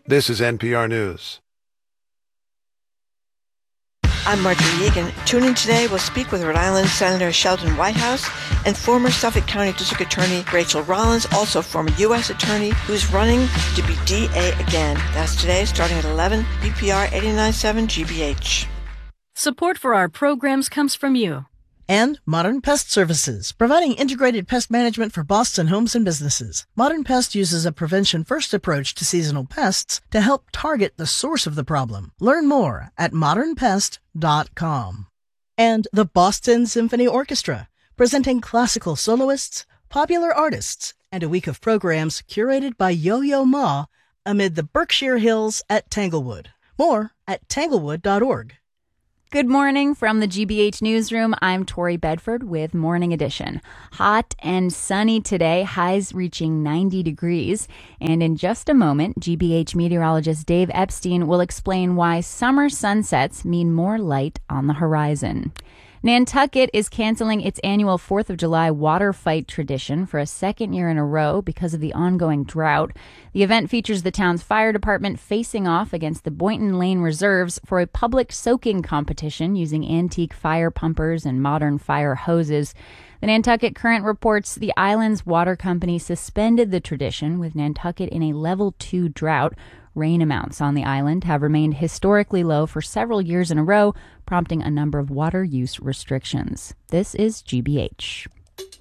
This is NPR News. I'm Marjorie Egan. Tune in today. We'll speak with Rhode Island Senator Sheldon Whitehouse and former Suffolk County District Attorney Rachel Rollins, also former U.S. Attorney, who's running to be DA again. That's today, starting at 11, BPR 89.7 GBH. Support for our programs comes from you. And Modern Pest Services, providing integrated pest management for Boston homes and businesses. Modern Pest uses a prevention-first approach to seasonal pests to help target the source of the problem. Learn more at modernpest.com. And the Boston Symphony Orchestra, presenting classical soloists, popular artists, and a week of programs curated by Yo-Yo Ma amid the Berkshire Hills at Tanglewood. More at tanglewood.org. Good morning from the GBH Newsroom. I'm Tori Bedford with Morning Edition. Hot and sunny today, highs reaching 90 degrees. And in just a moment, GBH meteorologist Dave Epstein will explain why summer sunsets mean more light on the horizon. Nantucket is canceling its annual 4th of July water fight tradition for a second year in a row because of the ongoing drought. The event features the town's fire department facing off against the Boynton Lane Reserves for a public soaking competition using antique fire pumpers and modern fire hoses. The Nantucket Current reports the island's water company suspended the tradition with Nantucket in a level 2 drought. Rain amounts on the island have remained historically low for several years in a row, prompting a number of water use restrictions. This is GBH.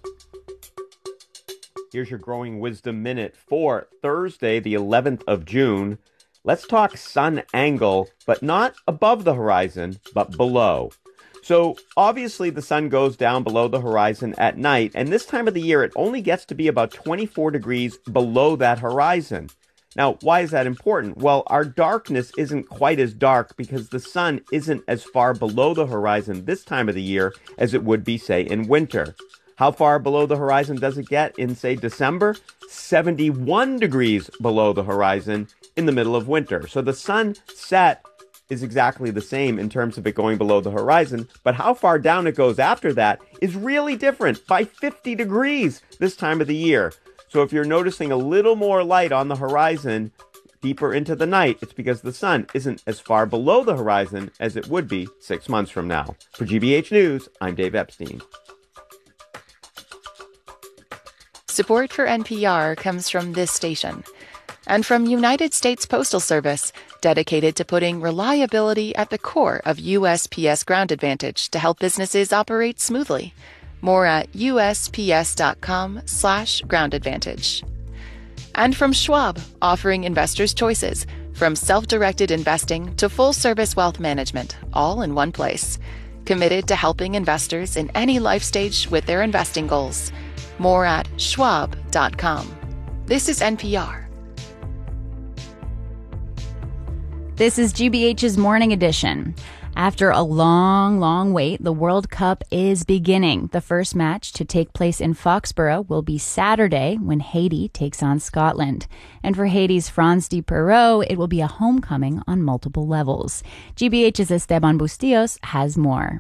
Here's your Growing Wisdom Minute for Thursday, the 11th of June. Let's talk sun angle, but not above the horizon, but below. So obviously the sun goes down below the horizon at night, and this time of the year it only gets to be about 24 degrees below that horizon. Now, why is that important? Well, our darkness isn't quite as dark because the sun isn't as far below the horizon this time of the year as it would be, say, in winter. How far below the horizon does it get in, say, December? 71 degrees below the horizon in the middle of winter. So the sunset is exactly the same in terms of it going below the horizon, but how far down it goes after that is really different, by 50 degrees this time of the year. So if you're noticing a little more light on the horizon deeper into the night, it's because the sun isn't as far below the horizon as it would be 6 months from now. For GBH News, I'm Dave Epstein. Support for NPR comes from this station and from United States Postal Service, dedicated to putting reliability at the core of USPS Ground Advantage to help businesses operate smoothly. More at usps.com/Ground Advantage. And from Schwab, offering investors choices, from self-directed investing to full-service wealth management, all in one place. Committed to helping investors in any life stage with their investing goals. More at schwab.com. This is NPR. This is GBH's Morning Edition. After a long, long wait, the World Cup is beginning. The first match to take place in Foxborough will be Saturday when Haiti takes on Scotland. And for Haiti's Franz de Perrault, it will be a homecoming on multiple levels. GBH's Esteban Bustillos has more.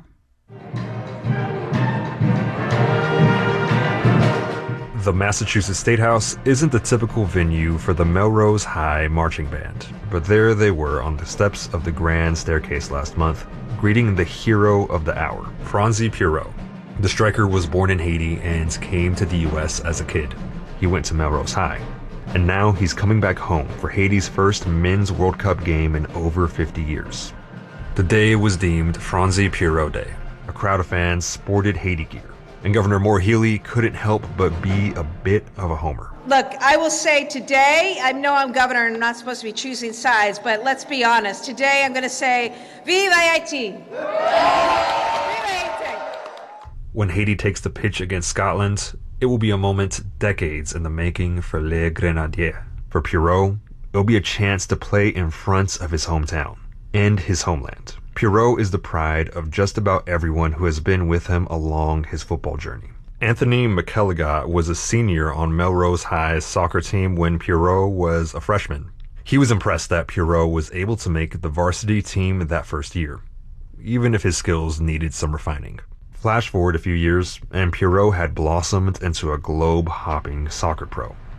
The Massachusetts State House isn't the typical venue for the Melrose High Marching Band, but there they were on the steps of the Grand Staircase last month, greeting the hero of the hour, Franzi Perrault. The striker was born in Haiti and came to the U.S. as a kid. He went to Melrose High, and now he's coming back home for Haiti's first Men's World Cup game in over 50 years. The day was deemed Franzi Perrault Day. A crowd of fans sported Haiti gear, and Governor Maura Healey couldn't help but be a bit of a homer. Look, I will say today, I know I'm governor and I'm not supposed to be choosing sides, but let's be honest. Today I'm going to say, Vive Haiti! Vive Haiti! When Haiti takes the pitch against Scotland, it will be a moment decades in the making for Les Grenadiers. For Perrault, it'll be a chance to play in front of his hometown and his homeland. Perrault is the pride of just about everyone who has been with him along his football journey. Anthony McElligott was a senior on Melrose High's soccer team when Perrault was a freshman. He was impressed that Perrault was able to make the varsity team that first year, even if his skills needed some refining. Flash forward a few years, and Perrault had blossomed into a globe-hopping soccer pro.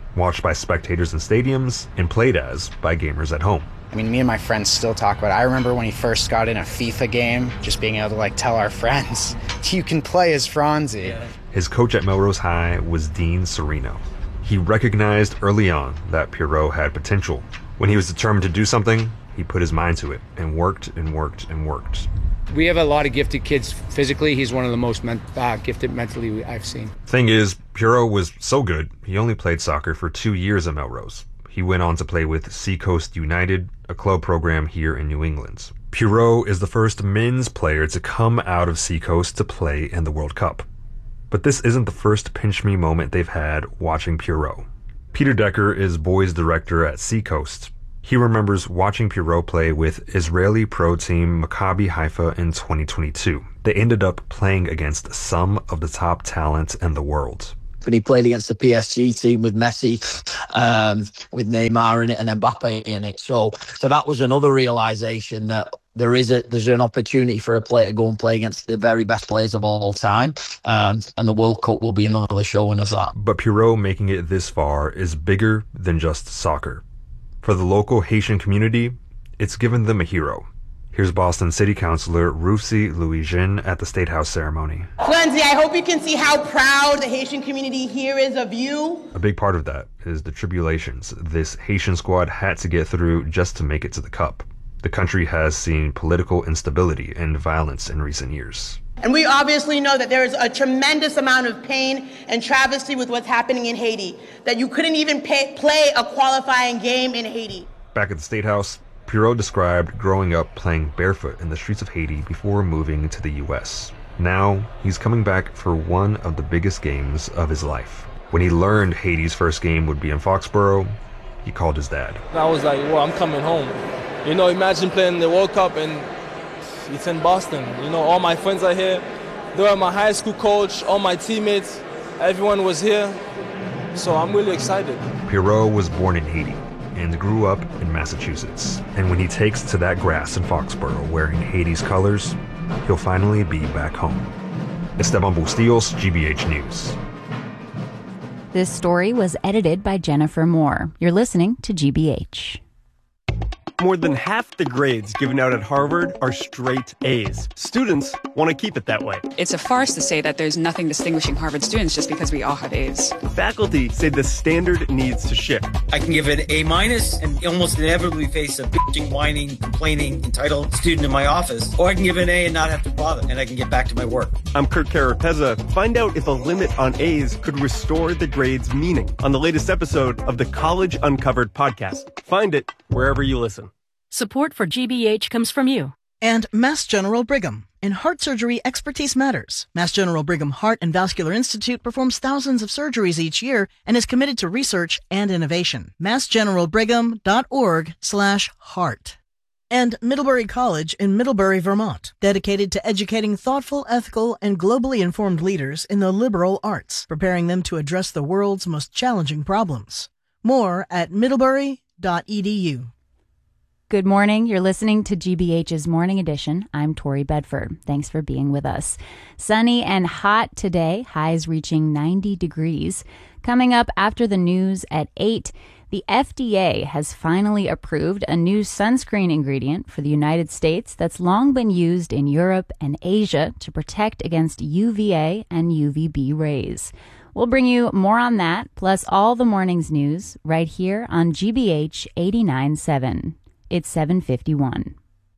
watched by spectators in stadiums and played as by gamers at home. I mean, me and my friends still talk about it. I remember when he first got in a FIFA game, just being able to tell our friends, you can play as Franzi. Yeah. His coach at Melrose High was Dean Sereno. He recognized early on that Pierrot had potential. When he was determined to do something, he put his mind to it and worked and worked and worked. We have a lot of gifted kids physically. He's one of the most gifted mentally I've seen. Thing is, Pierrot was so good, he only played soccer for 2 years at Melrose. He went on to play with Seacoast United, a club program here in New England. Pierrot is the first men's player to come out of Seacoast to play in the World Cup. But this isn't the first pinch-me moment they've had watching Pierrot. Peter Decker is boys director at Seacoast. He remembers watching Pierrot play with Israeli pro team Maccabi Haifa in 2022. They ended up playing against some of the top talent in the world. When he played against the PSG team with Messi, with Neymar in it and Mbappe in it. So that was another realization that there's an opportunity for a player to go and play against the very best players of all time. And the World Cup will be another showing of that. But Pierrot making it this far is bigger than just soccer. For the local Haitian community, it's given them a hero. Here's Boston City Councilor Roussi Louis-Jean at the State House ceremony. Franzi, I hope you can see how proud the Haitian community here is of you. A big part of that is the tribulations this Haitian squad had to get through just to make it to the Cup. The country has seen political instability and violence in recent years. And we obviously know that there is a tremendous amount of pain and travesty with what's happening in Haiti, that you couldn't even play a qualifying game in Haiti. Back at the State House, Pierrot described growing up playing barefoot in the streets of Haiti before moving to the U.S. Now, he's coming back for one of the biggest games of his life. When he learned Haiti's first game would be in Foxborough, he called his dad. I was like, well, I'm coming home. You know, imagine playing the World Cup and it's in Boston. You know, all my friends are here. They were my high school coach, all my teammates, everyone was here. So I'm really excited. Pierrot was born in Haiti and grew up in Massachusetts. And when he takes to that grass in Foxborough wearing Haiti's colors, he'll finally be back home. Esteban Bustillos, GBH News. This story was edited by Jennifer Moore. You're listening to GBH. More than half the grades given out at Harvard are straight A's. Students want to keep it that way. It's a farce to say that there's nothing distinguishing Harvard students just because we all have A's. Faculty say the standard needs to shift. I can give an A- and almost inevitably face a bitching, whining, complaining, entitled student in my office. Or I can give an A and not have to bother, and I can get back to my work. I'm Kurt Carapezza. Find out if a limit on A's could restore the grade's meaning on the latest episode of the College Uncovered podcast. Find it wherever you listen. Support for GBH comes from you. And Mass General Brigham. In heart surgery, expertise matters. Mass General Brigham Heart and Vascular Institute performs thousands of surgeries each year and is committed to research and innovation. massgeneralbrigham.org/heart. And Middlebury College in Middlebury, Vermont, dedicated to educating thoughtful, ethical, and globally informed leaders in the liberal arts, preparing them to address the world's most challenging problems. More at middlebury.edu. Good morning. You're listening to GBH's Morning Edition. I'm Tori Bedford. Thanks for being with us. Sunny and hot today, highs reaching 90 degrees. Coming up after the news at 8, the FDA has finally approved a new sunscreen ingredient for the United States that's long been used in Europe and Asia to protect against UVA and UVB rays. We'll bring you more on that, plus all the morning's news, right here on GBH 89.7. It's 7:51.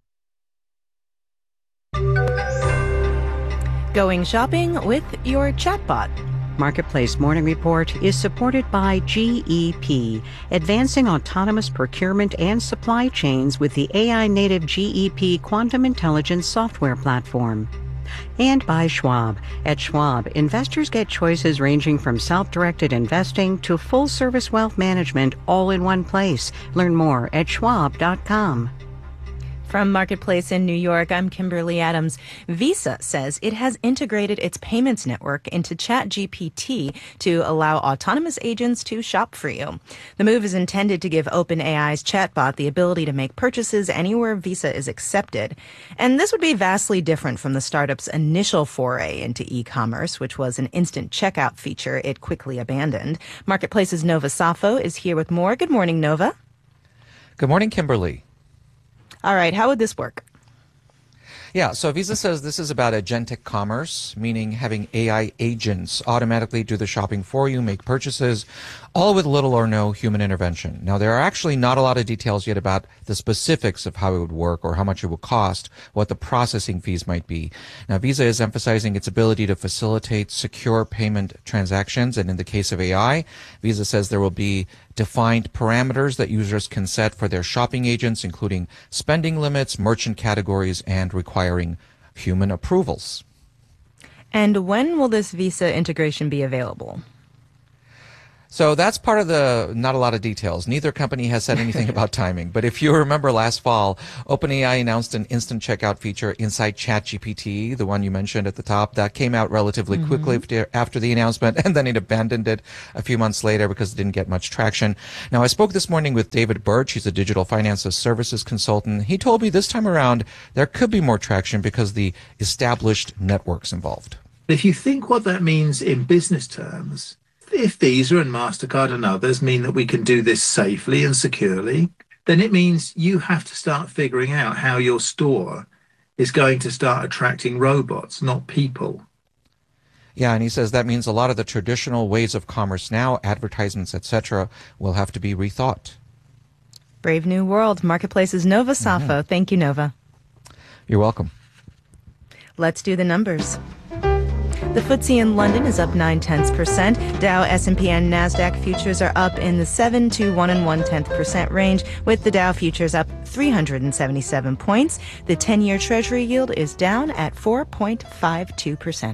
Going shopping with your chatbot. Marketplace Morning Report is supported by GEP, advancing autonomous procurement and supply chains with the AI-native GEP Quantum Intelligence software platform. And by Schwab. At Schwab, investors get choices ranging from self-directed investing to full-service wealth management all in one place. Learn more at schwab.com. From Marketplace in New York, I'm Kimberly Adams. Visa says it has integrated its payments network into ChatGPT to allow autonomous agents to shop for you. The move is intended to give OpenAI's chatbot the ability to make purchases anywhere Visa is accepted. And this would be vastly different from the startup's initial foray into e-commerce, which was an instant checkout feature it quickly abandoned. Marketplace's Nova Safo is here with more. Good morning, Nova. Good morning, Kimberly. All right, how would this work? Yeah, so Visa says this is about agentic commerce, meaning having AI agents automatically do the shopping for you, make purchases, all with little or no human intervention. Now, there are actually not a lot of details yet about the specifics of how it would work or how much it will cost, what the processing fees might be. Now, Visa is emphasizing its ability to facilitate secure payment transactions, and in the case of AI, Visa says there will be defined parameters that users can set for their shopping agents, including spending limits, merchant categories, and requiring human approvals. And when will this Visa integration be available? So that's part of the not a lot of details. Neither company has said anything about timing. But if you remember last fall, OpenAI announced an instant checkout feature inside ChatGPT, the one you mentioned at the top, that came out relatively quickly after the announcement, and then it abandoned it a few months later because it didn't get much traction. Now, I spoke this morning with David Birch. He's a digital finance services consultant. He told me this time around there could be more traction because the established networks involved. If you think what that means in business terms, if Visa and MasterCard and others mean that we can do this safely and securely, then it means you have to start figuring out how your store is going to start attracting robots, not people. Yeah, and he says that means a lot of the traditional ways of commerce now, advertisements, etc., will have to be rethought. Brave New World, Marketplace's Nova Safo. Thank you, Nova. You're welcome. Let's do the numbers. The FTSE in London is up 0.9%. Dow, S&P, and NASDAQ futures are up in the 7 to 1 1/10% range, with the Dow futures up 377 points. The 10-year Treasury yield is down at 4.52%.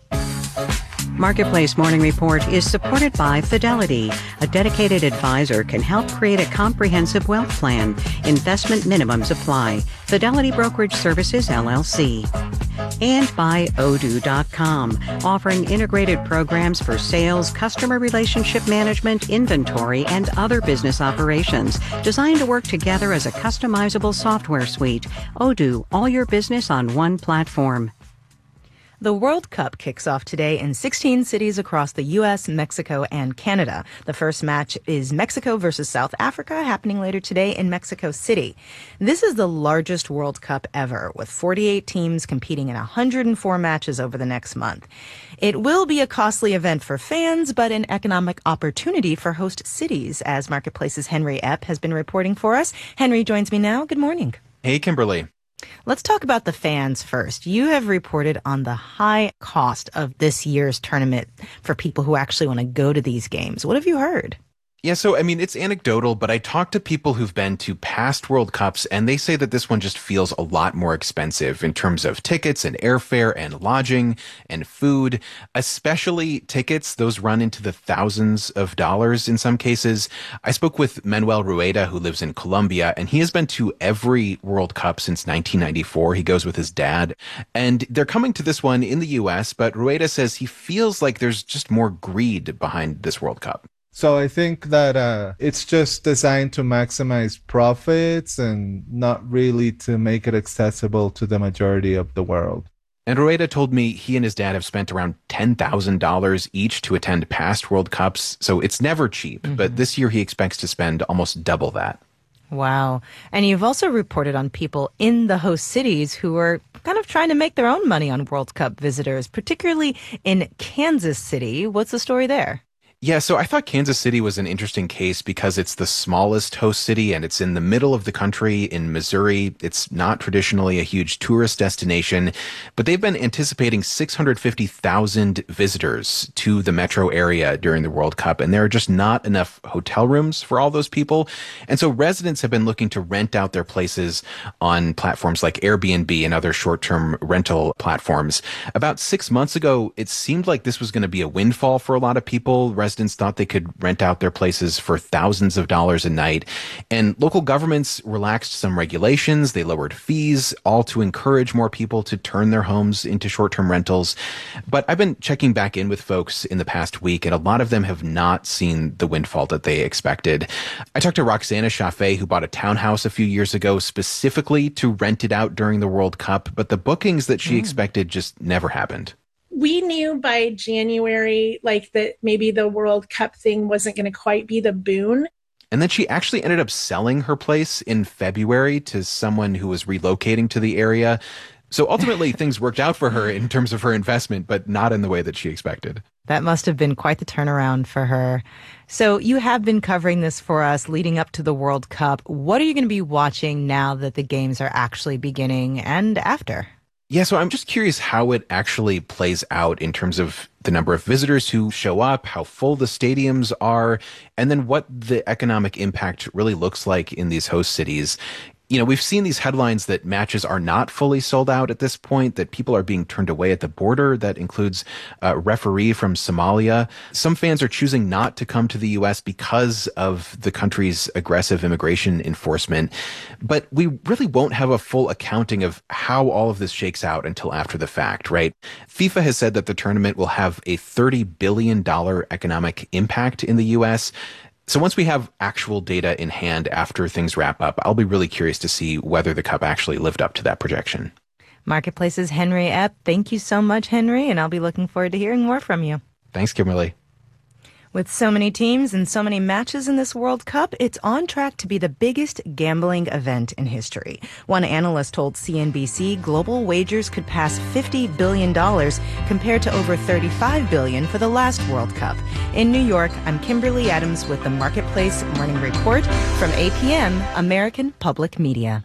Marketplace Morning Report is supported by Fidelity. A dedicated advisor can help create a comprehensive wealth plan. Investment minimums apply. Fidelity Brokerage Services, LLC. And by Odoo.com, offering integrated programs for sales, customer relationship management, inventory, and other business operations, designed to work together as a customizable software suite. Odoo, all your business on one platform. The World Cup kicks off today in 16 cities across the U.S., Mexico, and Canada. The first match is Mexico versus South Africa, happening later today in Mexico City. This is the largest World Cup ever, with 48 teams competing in 104 matches over the next month. It will be a costly event for fans, but an economic opportunity for host cities, as Marketplace's Henry Epp has been reporting for us. Henry joins me now. Good morning. Hey, Kimberly. Let's talk about the fans first. You have reported on the high cost of this year's tournament for people who actually want to go to these games. What have you heard? Yeah, so, I mean, it's anecdotal, but I talked to people who've been to past World Cups, and they say that this one just feels a lot more expensive in terms of tickets and airfare and lodging and food, especially tickets. Those run into the thousands of dollars in some cases. I spoke with Manuel Rueda, who lives in Colombia, and he has been to every World Cup since 1994. He goes with his dad, and they're coming to this one in the U.S., but Rueda says he feels like there's just more greed behind this World Cup. So I think that it's just designed to maximize profits and not really to make it accessible to the majority of the world. And Rueda told me he and his dad have spent around $10,000 each to attend past World Cups, so it's never cheap. But this year he expects to spend almost double that. Wow. And you've also reported on people in the host cities who are kind of trying to make their own money on World Cup visitors, particularly in Kansas City. What's the story there? Yeah, so I thought Kansas City was an interesting case because it's the smallest host city and it's in the middle of the country in Missouri. It's not traditionally a huge tourist destination, but they've been anticipating 650,000 visitors to the metro area during the World Cup, and there are just not enough hotel rooms for all those people. And so residents have been looking to rent out their places on platforms like Airbnb and other short-term rental platforms. About 6 months ago, it seemed like this was going to be a windfall for a lot of people. Residents instance, thought they could rent out their places for thousands of dollars a night. And local governments relaxed some regulations. They lowered fees, all to encourage more people to turn their homes into short-term rentals. But I've been checking back in with folks in the past week, and a lot of them have not seen the windfall that they expected. I talked to Roxana Chaffee, who bought a townhouse a few years ago specifically to rent it out during the World Cup, but the bookings that she expected just never happened. We knew by January, that maybe the World Cup thing wasn't going to quite be the boon. And then she actually ended up selling her place in February to someone who was relocating to the area. So ultimately, things worked out for her in terms of her investment, but not in the way that she expected. That must have been quite the turnaround for her. So you have been covering this for us leading up to the World Cup. What are you going to be watching now that the games are actually beginning and after? Yeah, so I'm just curious how it actually plays out in terms of the number of visitors who show up, how full the stadiums are, and then what the economic impact really looks like in these host cities. You know, we've seen these headlines that matches are not fully sold out at this point, that people are being turned away at the border. That includes a referee from Somalia. Some fans are choosing not to come to the U.S. because of the country's aggressive immigration enforcement. But we really won't have a full accounting of how all of this shakes out until after the fact, right? FIFA has said that the tournament will have a $30 billion economic impact in the U.S. So once we have actual data in hand after things wrap up, I'll be really curious to see whether the Cup actually lived up to that projection. Marketplace's Henry Epp. Thank you so much, Henry, and I'll be looking forward to hearing more from you. Thanks, Kimberly. With so many teams and so many matches in this World Cup, it's on track to be the biggest gambling event in history. One analyst told CNBC global wagers could pass $50 billion compared to over $35 billion for the last World Cup. In New York, I'm Kimberly Adams with the Marketplace Morning Report from APM, American Public Media.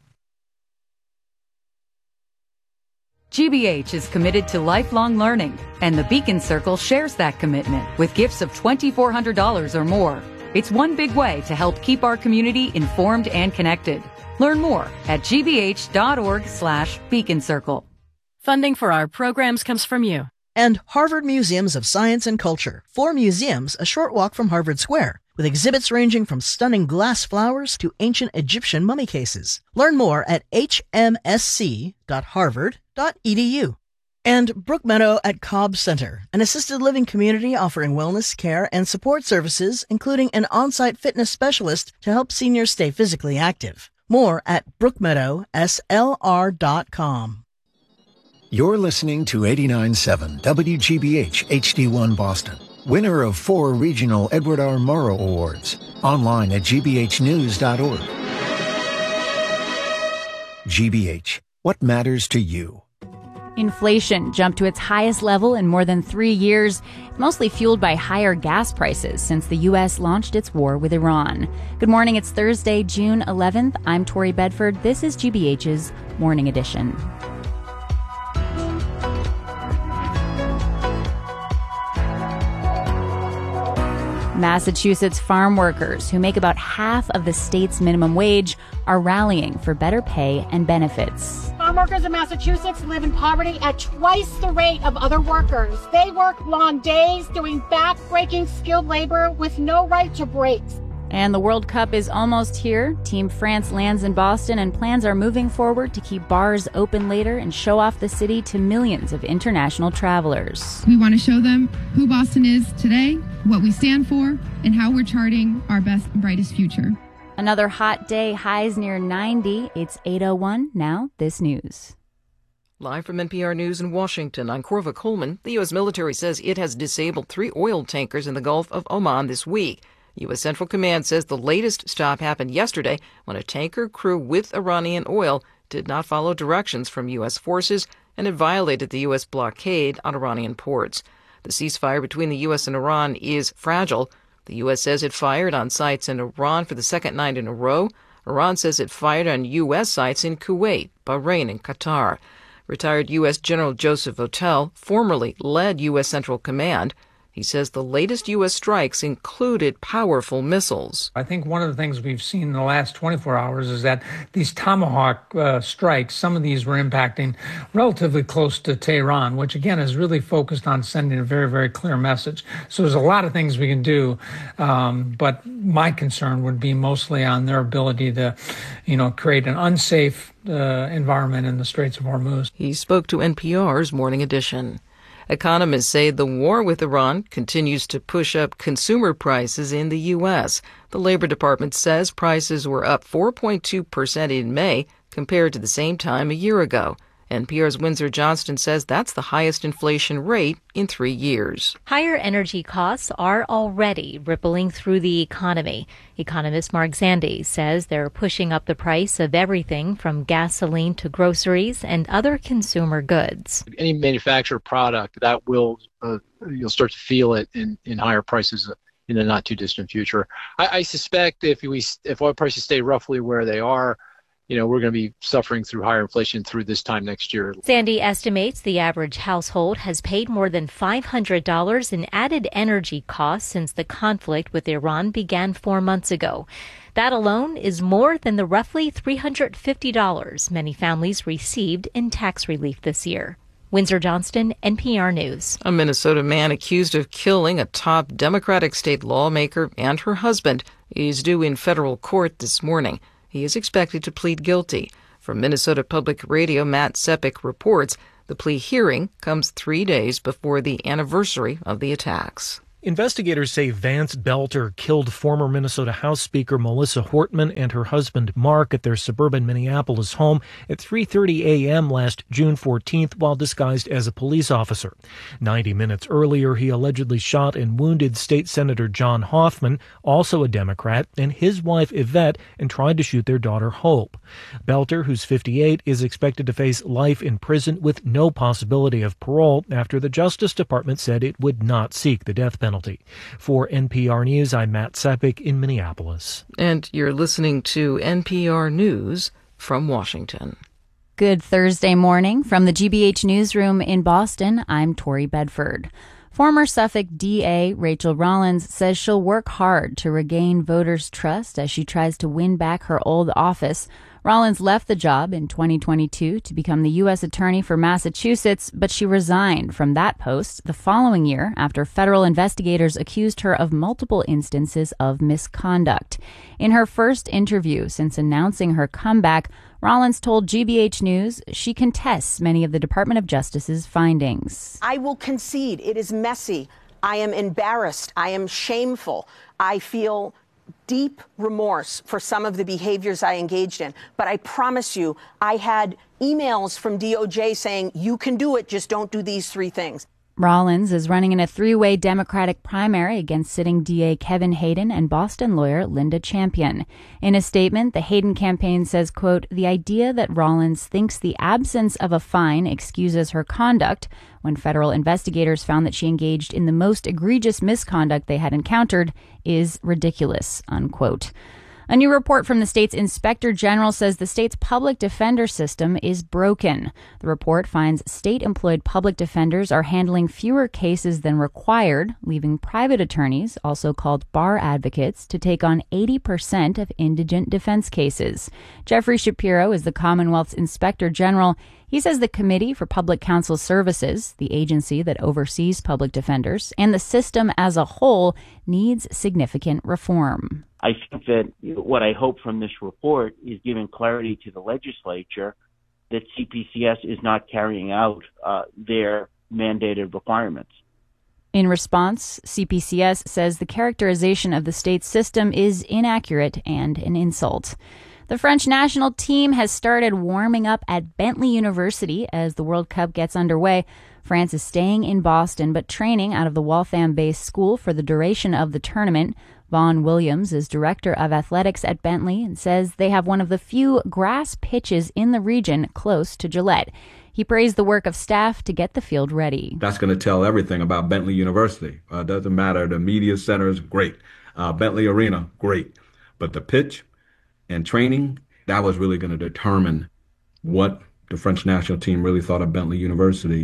GBH is committed to lifelong learning, and the Beacon Circle shares that commitment with gifts of $2,400 or more. It's one big way to help keep our community informed and connected. Learn more at gbh.org/Beacon Circle. Funding for our programs comes from you. And Harvard Museums of Science and Culture. 4 museums a short walk from Harvard Square, with exhibits ranging from stunning glass flowers to ancient Egyptian mummy cases. Learn more at hmsc.harvard.edu. And Brookmeadow at Cobb Center, an assisted living community offering wellness care and support services, including an on-site fitness specialist to help seniors stay physically active. More at brookmeadowslr.com. You're listening to 89.7 WGBH HD1 Boston, winner of 4 regional Edward R. Murrow Awards. Online at gbhnews.org. GBH, what matters to you? Inflation jumped to its highest level in more than 3 years, mostly fueled by higher gas prices since the U.S. launched its war with Iran. Good morning. It's Thursday, June 11th. I'm Tori Bedford. This is GBH's Morning Edition. Massachusetts farm workers, who make about half of the state's minimum wage, are rallying for better pay and benefits. Farm workers in Massachusetts live in poverty at twice the rate of other workers. They work long days doing back-breaking skilled labor with no right to breaks. And the World Cup is almost here. Team France lands in Boston, and plans are moving forward to keep bars open later and show off the city to millions of international travelers. We want to show them who Boston is today, what we stand for, and how we're charting our best and brightest future. Another hot day, highs near 90. It's 8:01 now. This news. Live from NPR News in Washington, I'm Corva Coleman. The U.S. military says it has disabled 3 oil tankers in the Gulf of Oman this week. U.S. Central Command says the latest stop happened yesterday when a tanker crew with Iranian oil did not follow directions from U.S. forces and it violated the U.S. blockade on Iranian ports. The ceasefire between the U.S. and Iran is fragile. The U.S. says it fired on sites in Iran for the second night in a row. Iran says it fired on U.S. sites in Kuwait, Bahrain, and Qatar. Retired U.S. General Joseph Votel formerly led U.S. Central Command. He says the latest U.S. strikes included powerful missiles. I think one of the things we've seen in the last 24 hours is that these Tomahawk strikes, some of these were impacting relatively close to Tehran, which again is really focused on sending a very, very clear message. So there's a lot of things we can do, but my concern would be mostly on their ability to, create an unsafe environment in the Straits of Hormuz. He spoke to NPR's Morning Edition. Economists say the war with Iran continues to push up consumer prices in the U.S. The Labor Department says prices were up 4.2% in May compared to the same time a year ago. NPR's Windsor Johnston says that's the highest inflation rate in 3 years. Higher energy costs are already rippling through the economy. Economist Mark Zandi says they're pushing up the price of everything from gasoline to groceries and other consumer goods. Any manufactured product, that will you'll start to feel it in higher prices in the not too distant future. I suspect if oil prices stay roughly where they are, we're going to be suffering through higher inflation through this time next year. Sandy estimates the average household has paid more than $500 in added energy costs since the conflict with Iran began 4 months ago. That alone is more than the roughly $350 many families received in tax relief this year. Windsor Johnston, NPR News. A Minnesota man accused of killing a top Democratic state lawmaker and her husband is due in federal court this morning. He is expected to plead guilty. From Minnesota Public Radio, Matt Sepik reports the plea hearing comes 3 days before the anniversary of the attacks. Investigators say Vance Belter killed former Minnesota House Speaker Melissa Hortman and her husband Mark at their suburban Minneapolis home at 3:30 a.m. last June 14th while disguised as a police officer. 90 minutes earlier, he allegedly shot and wounded State Senator John Hoffman, also a Democrat, and his wife Yvette, and tried to shoot their daughter Hope. Belter, who's 58, is expected to face life in prison with no possibility of parole after the Justice Department said it would not seek the death penalty. For NPR News, I'm Matt Sepik in Minneapolis. And you're listening to NPR News from Washington. Good Thursday morning from the GBH Newsroom in Boston. I'm Tori Bedford. Former Suffolk DA Rachel Rollins says she'll work hard to regain voters' trust as she tries to win back her old office. Rollins left the job in 2022 to become the U.S. Attorney for Massachusetts, but she resigned from that post the following year after federal investigators accused her of multiple instances of misconduct. In her first interview since announcing her comeback, Rollins told GBH News she contests many of the Department of Justice's findings. I will concede it is messy. I am embarrassed. I am shameful. I feel deep remorse for some of the behaviors I engaged in. But I promise you, I had emails from DOJ saying, you can do it, just don't do these 3 things. Rollins is running in a 3-way Democratic primary against sitting DA Kevin Hayden and Boston lawyer Linda Champion. In a statement, the Hayden campaign says, quote, the idea that Rollins thinks the absence of a fine excuses her conduct when federal investigators found that she engaged in the most egregious misconduct they had encountered is ridiculous, unquote. A new report from the state's inspector general says the state's public defender system is broken. The report finds state-employed public defenders are handling fewer cases than required, leaving private attorneys, also called bar advocates, to take on 80% of indigent defense cases. Jeffrey Shapiro is the Commonwealth's inspector general. He says the Committee for Public Counsel Services, the agency that oversees public defenders, and the system as a whole needs significant reform. I think that what I hope from this report is giving clarity to the legislature that CPCS is not carrying out their mandated requirements. In response, CPCS says the characterization of the state's system is inaccurate and an insult. The French national team has started warming up at Bentley University as the World Cup gets underway. France is staying in Boston but training out of the Waltham-based school for the duration of the tournament. Vaughn Williams is director of athletics at Bentley and says they have one of the few grass pitches in the region close to Gillette. He praised the work of staff to get the field ready. That's going to tell everything about Bentley University. Doesn't matter. The media center is great. Bentley Arena, great. But the pitch and training, that was really going to determine what the French national team really thought of Bentley University.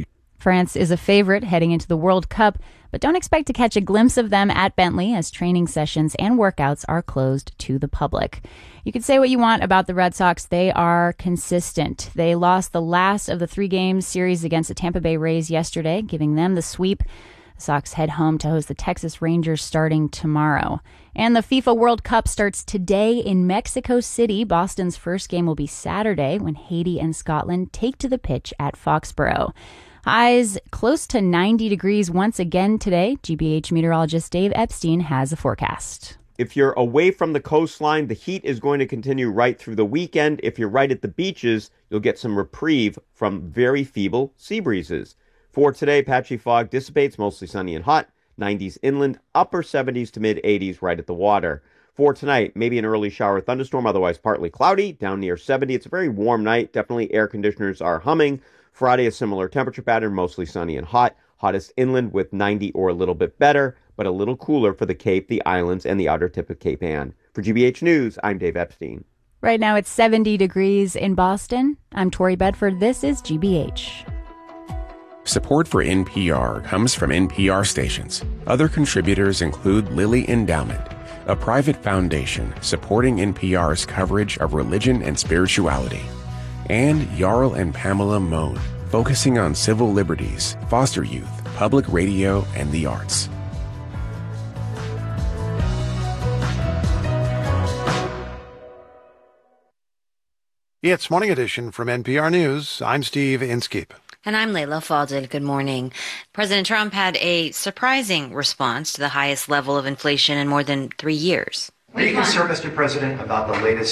France is a favorite heading into the World Cup, but don't expect to catch a glimpse of them at Bentley as training sessions and workouts are closed to the public. You can say what you want about the Red Sox. They are consistent. They lost the last of the 3-game series against the Tampa Bay Rays yesterday, giving them the sweep. The Sox head home to host the Texas Rangers starting tomorrow. And the FIFA World Cup starts today in Mexico City. Boston's first game will be Saturday when Haiti and Scotland take to the pitch at Foxborough. Highs close to 90 degrees once again today. GBH meteorologist Dave Epstein has a forecast. If you're away from the coastline, the heat is going to continue right through the weekend. If you're right at the beaches, you'll get some reprieve from very feeble sea breezes. For today, patchy fog dissipates, mostly sunny and hot. 90s inland, upper 70s to mid 80s right at the water. For tonight, maybe an early shower thunderstorm, otherwise partly cloudy, down near 70. It's a very warm night. Definitely air conditioners are humming. Friday, a similar temperature pattern, mostly sunny and hot. Hottest inland with 90 or a little bit better, but a little cooler for the Cape, the islands, and the outer tip of Cape Ann. For GBH News, I'm Dave Epstein. Right now it's 70 degrees in Boston. I'm Tori Bedford. This is GBH. Support for NPR comes from NPR stations. Other contributors include Lilly Endowment, a private foundation supporting NPR's coverage of religion and spirituality, and Jarl and Pamela Mohn, focusing on civil liberties, foster youth, public radio, and the arts. It's Morning Edition from NPR News. I'm Steve Inskeep. And I'm Layla Fadel. Good morning. President Trump had a surprising response to the highest level of inflation in more than 3 years. Are you concerned, Mr. President, about the latest